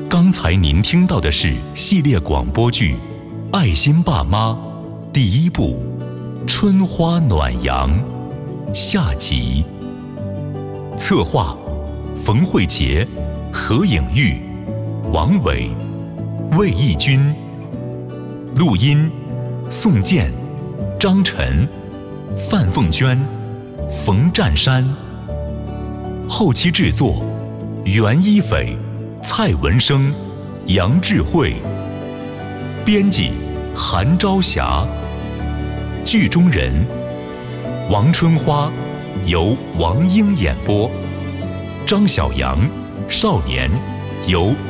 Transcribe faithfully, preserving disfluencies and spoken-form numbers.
刚才您听到的是系列广播剧《爱心爸妈》第一部《春花暖阳》下集。策划：冯慧杰、何颖玉、王伟、魏义军。录音：宋健、张晨、范凤娟、冯占山。后期制作：袁一斐、蔡文生、杨智慧。编辑：韩朝霞。剧中人：王春花由王英演播，张小阳少年由